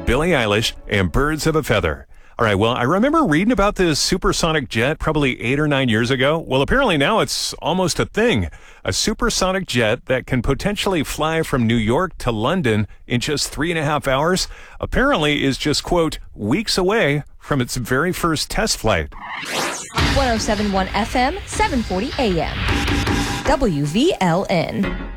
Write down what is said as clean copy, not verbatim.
Billie Eilish and Birds of a Feather. All right, well, I remember reading about this supersonic jet probably 8 or 9 years ago. Well, apparently now it's almost a thing. A supersonic jet that can potentially fly from New York to London in just 3.5 hours apparently is just, quote, weeks away from its very first test flight. 107.1 FM, 740 AM. WVLN.